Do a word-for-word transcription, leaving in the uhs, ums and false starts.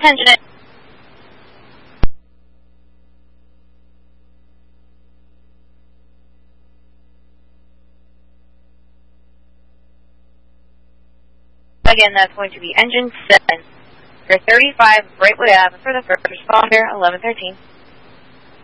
Attention. Again, that's going to be engine seven for thirty-five Brightwood Avenue for the first responder, eleven thirteen.